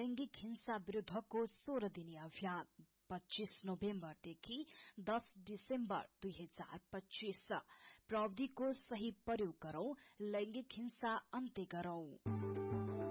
लैंगिक हिंसा विरूद्धको 16 दिने अभियान 25 नोभेम्बरदेखि 10 डिसेम्बर 2025 प्रविधिको सही प्रयोग गरौं, लैंगिक हिंसा अन्त्य गरौं।